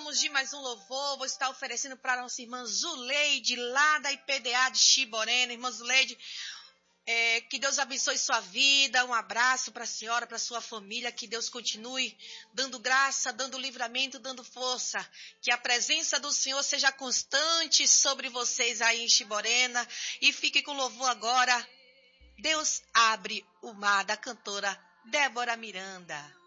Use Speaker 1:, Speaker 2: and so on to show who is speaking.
Speaker 1: vamos de mais um louvor. Vou estar oferecendo para a nossa irmã Zuleide, lá da IPDA de Xiborena. Irmã Zuleide, que Deus abençoe sua vida. Um abraço para a senhora, para a sua família. Que Deus continue dando graça, dando livramento, dando força. Que a presença do Senhor seja constante sobre vocês aí em Xiborena. E fique com louvor agora. Deus abre o mar, da cantora Débora Miranda.